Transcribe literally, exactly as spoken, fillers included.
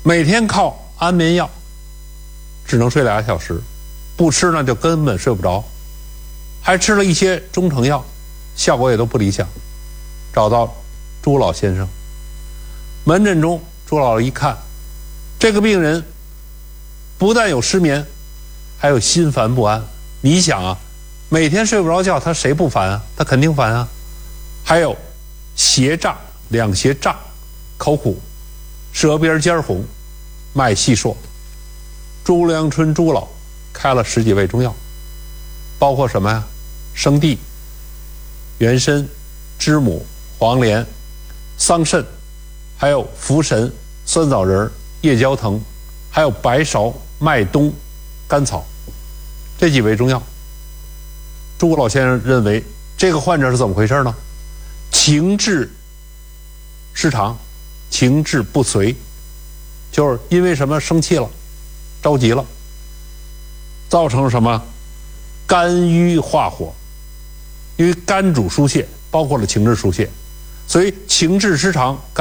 每天靠安眠药，只能睡俩小时，不吃呢就根本睡不着，还吃了一些中成药，效果也都不理想。找到朱老先生，门诊中朱老一看，这个病人不但有失眠，还有心烦不安。你想啊，每天睡不着觉，他谁不烦啊？他肯定烦啊。还有胁胀，两胁胀，口苦，舌边尖红，脉细数。朱良春朱老开了十几味中药，包括什么呀？生地、元参、知母、黄连、桑葚，还有茯神、酸枣仁、夜交藤，还有白芍、麦冬、甘草，这几味中药。朱老先生认为这个患者是怎么回事呢？情志失常，情志不遂，就是因为什么生气了，着急了，造成什么肝郁化火，因为肝主疏泄，包括了情志疏泄，所以情志失常，肝